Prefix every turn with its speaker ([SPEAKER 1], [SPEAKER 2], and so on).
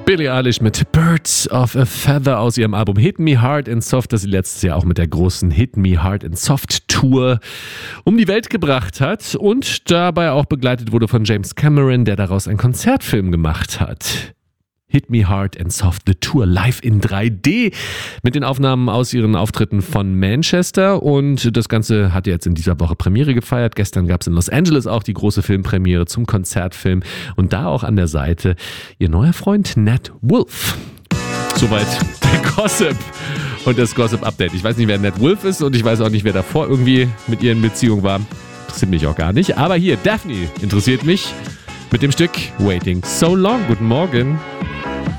[SPEAKER 1] Billie Eilish mit Birds of a Feather aus ihrem Album Hit Me Hard and Soft, das sie letztes Jahr auch mit der großen Hit Me Hard and Soft Tour um die Welt gebracht hat und dabei auch begleitet wurde von James Cameron, der daraus einen Konzertfilm gemacht hat. Hit Me Hard and Soft, The Tour, live in 3D mit den Aufnahmen aus ihren Auftritten von Manchester und das Ganze hat jetzt in dieser Woche Premiere gefeiert. Gestern gab es in Los Angeles auch die große Filmpremiere zum Konzertfilm und da auch an der Seite ihr neuer Freund Nat Wolff. Soweit der Gossip und das Gossip-Update. Ich weiß nicht, wer Nat Wolff ist und ich weiß auch nicht, wer davor irgendwie mit ihr in Beziehung war. Interessiert mich auch gar nicht. Aber hier, Daphne interessiert mich mit dem Stück Waiting So Long. Guten Morgen.